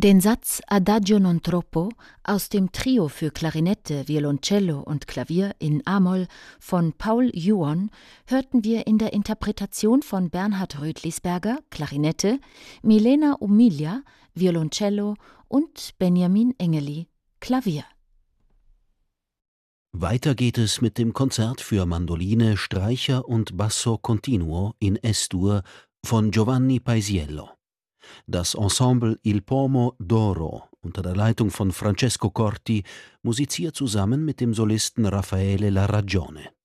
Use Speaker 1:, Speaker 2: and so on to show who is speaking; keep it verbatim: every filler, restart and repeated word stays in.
Speaker 1: Den Satz Adagio non troppo aus dem Trio für Klarinette, Violoncello und Klavier in A-Moll von Paul Juon hörten wir in der Interpretation von Bernhard Rötlisberger, Klarinette, Milena Umilja, Violoncello und Benjamin Engeli, Klavier.
Speaker 2: Weiter geht es mit dem Konzert für Mandoline, Streicher und Basso Continuo in Es-Dur von Giovanni Paisiello. Das Ensemble Il Pomo d'Oro unter der Leitung von Francesco Corti musiziert zusammen mit dem Solisten Raffaele La Ragione.